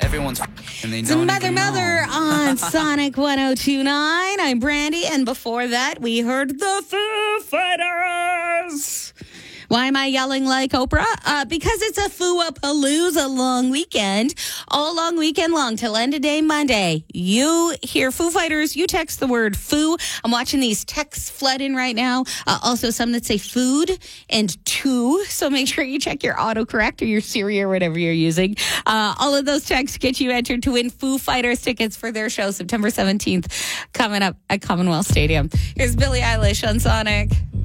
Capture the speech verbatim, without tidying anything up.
everyone's and they It's don't Mother even Mother know. on Sonic one oh two point nine. I'm Brandy, and before that, we heard the Foo Fighters. Why am I yelling like Oprah? Uh, because it's a Foo-a-Palooza long weekend, all long weekend long till end of day Monday. You hear Foo Fighters, you text the word Foo. I'm watching these texts flood in right now. Uh, also, some that say food and two. So make sure you check your autocorrect or your Siri or whatever you're using. Uh, all of those texts get you entered to win Foo Fighters tickets for their show September seventeenth coming up at Commonwealth Stadium. Here's Billie Eilish on Sonic.